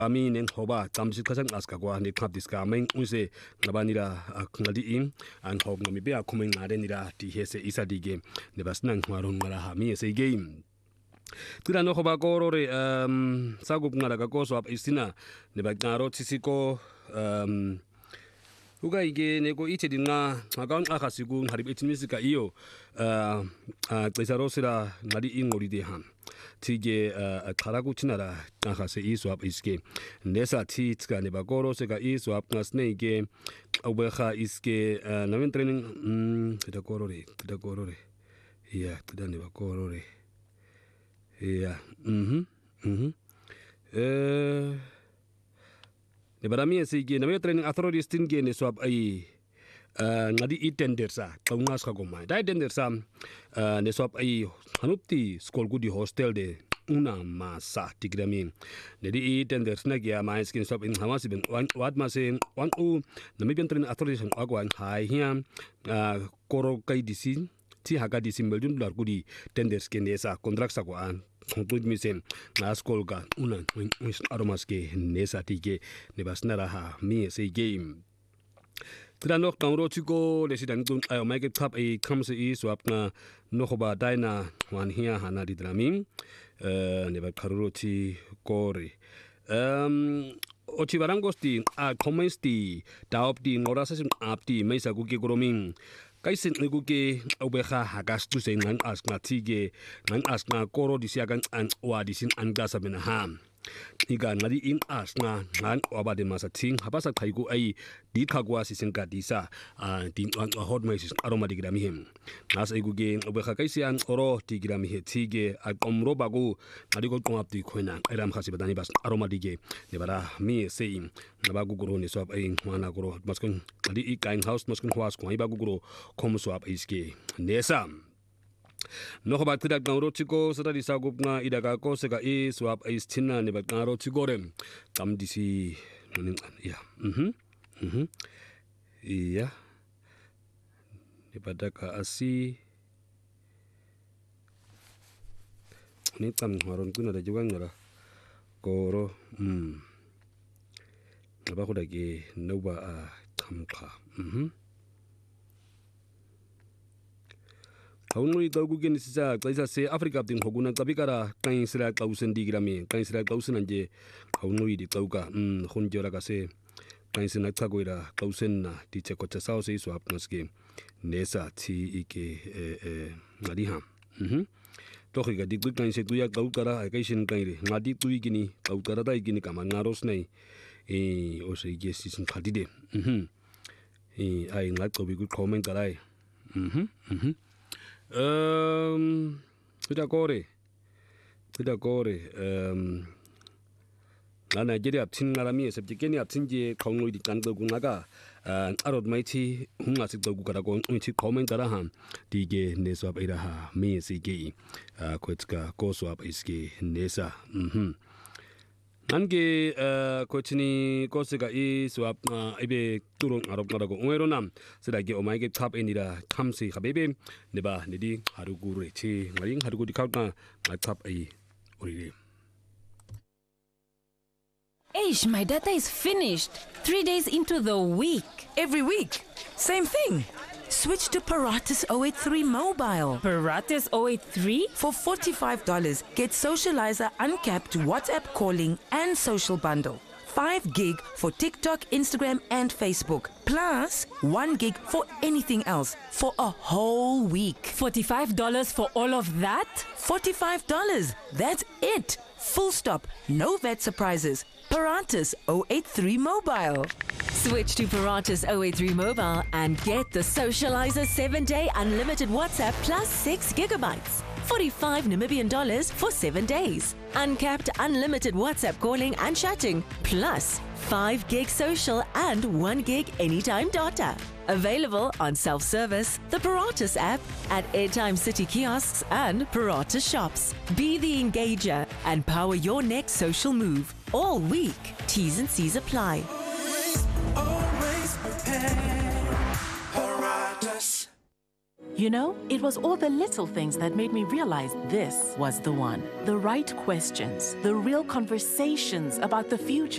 Amin en hoba tamsi kasang aska kwa ni klap diska main unse ngabanira ngadi in an hob ngami be akumen ngare nira ti hese isa di game ne basnan ngwarun ngara ha mi ese game tira no hoba korore sagup ngara ka koso ap isina ne ba ngaro tisiko uga ige neko ichedi nga akaun akasiku harib itimisika iyo tsairosira ngadi ingori de han tige kharagu chinara akase iswap iske nesa ti tska ne bagoro se ga iswap ngasne ige obekha iske namen training tida korore ya tida ne bagorore ya ne barami se ige namen training authorities tinge ne swap ai ngadi itendersa kaungas ka goma dai tendersa ne swap ai hanuti school gudi hostel de una masa tigrami ne di itenders na gya mai skin swap in hamasi ben wat ma se wan u namibian train authorities agwan hai hiam koro kai disin ti haga disin beljun lar gudi tenders ke nesa contract sa ko an kontud misen na school ga una aromas ke nesa tige ne basnara ha mi se game Tranok tangro chiko le sidang tun ayo make tap e kamse I swap na nohoba daina wan hia hana di draming ne ba karoti kore ochi barangosti a commensti daopti ngorasa sim apti meisa guki groming kaisen guki obeha hagastu se ngan asna tige ngan asna koro disiagan an wadisin angasa benaham iga ngari in asna ngan obade masating habasa khaigu ai di khagwa sisin ka disa din an hot mesis aroma digrami him nas ai guge obekha kaisian oro digrami he tige akomro bagu ngari ko komapti khoina eram khasi badani bas aroma dige nebara mi sein nabagu guru ni swap ai mana guru maskun ngari I kain house maskun hwas ko ai bagu guru kom swap iske nesam no hoba tida gangro chiko sada di sagup nga idaga ko sega I swap is tina ne ba gangro chigorem tam disi ya iya ne badaka asi ni tam haron kuna da jugang ngara koro ba ko dage no ba tamka Haunui taugugen sisa kaisa se Afrika tin hoguna kabikara kain sira kausen digrami kain sira kausen anje haunui di tauka hunjora kase kain sina tagoira kausen na di cheko chasao se swap naske nesa ti ike ngadi ham tohi ga dikbu kain se tuya kaukara kaisin kaire ngadi tui gini kaukara dai gini kaman ngaros nei o se gesi sin khadide ai ngat ko bigu comment karai Tidak kore na Nigeria tin ngarami sebjekeni aptinje kaunoi di kanto gunaga arod maiti hunga sikto gukara ko unchi comment daraha dige neswap iraha mi sigi kwetka ko swap iski nesa nange kochini kosega I swap ibe turun arab ngarago ueronam sedage omaige tap enira kamsi habebe neba nidi harugure chi ngaring harugu dikautna tap ai urire Eish, my data is finished. 3 days into the week. Every week, same thing. Switch to Paratus 083 Mobile. Paratus 083? For $45, get Socializer uncapped WhatsApp calling and social bundle. 5 gig for TikTok, Instagram and Facebook. Plus 1 gig for anything else for a whole week. $45 for all of that? $45. That's it. Full stop. No vet surprises. Paratus 083 Mobile. Switch to Paratus 083 Mobile and get the Socializer 7-day unlimited WhatsApp plus 6 gigabytes. $45 Namibian for 7 days. Uncapped unlimited WhatsApp calling and chatting, plus 5 gig social and 1 gig anytime data. Available on self-service, the Paratus app, at Airtime City kiosks and Paratus shops. Be the engager and power your next social move all week. T's and C's apply. Always prepared. Paratus. You know, it was all the little things that made me realize this was the one. The right questions, the real conversations about the future.